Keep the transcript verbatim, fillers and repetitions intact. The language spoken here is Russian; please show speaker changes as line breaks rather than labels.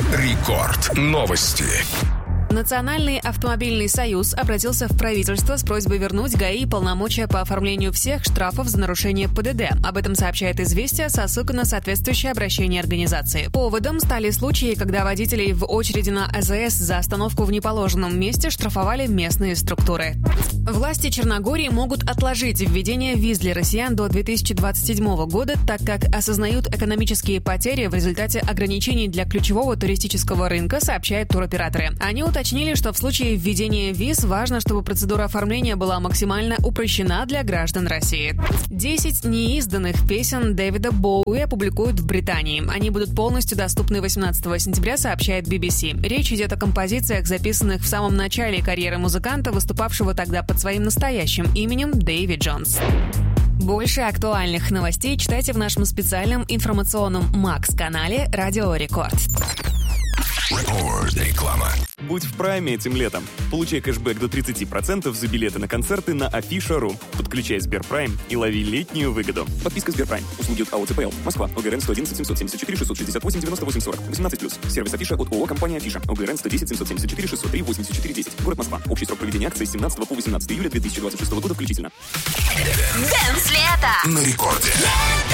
Рекорд. Новости.
Национальный автомобильный союз обратился в правительство с просьбой вернуть ГАИ полномочия по оформлению всех штрафов за нарушение ПДД. Об этом сообщает «Известия» со ссылкой на соответствующее обращение организации. Поводом стали случаи, когда водителей в очереди на АЗС за остановку в неположенном месте штрафовали местные структуры. Власти Черногории могут отложить введение виз для россиян до две тысячи двадцать седьмого года, так как осознают экономические потери в результате ограничений для ключевого туристического рынка, сообщают туроператоры. Они уточнили, что в случае введения виз важно, чтобы процедура оформления была максимально упрощена для граждан России. Десять неизданных песен Дэвида Боуи опубликуют в Британии. Они будут полностью доступны восемнадцатого сентября, сообщает би би си. Речь идет о композициях, записанных в самом начале карьеры музыканта, выступавшего тогда под своим настоящим именем Дэйви Джонс. Больше актуальных новостей читайте в нашем специальном информационном Макс-канале «Радио Рекорд».
Реклама.
Будь в прайме этим летом. Получай кэшбэк до тридцать процентов за билеты на концерты на афиша точка ру. Подключай Сберпрайм и лови летнюю выгоду. Подписка Сберпрайм. Услуги от АО ЦПЛ. Москва. ОГРН сто одиннадцать семьсот семьдесят четыре шестьсот шестьдесят восемь девяносто восемь сорок. восемнадцать плюс. Сервис Афиша от ООО «Компания Афиша». ОГРН сто десять семьсот семьдесят четыре шестьсот три восемьдесят четыре десять. Город Москва. Общий срок проведения акции с семнадцатого по восемнадцатое июля две тысячи двадцать шестого года включительно.
Дэнс лето
На рекорде.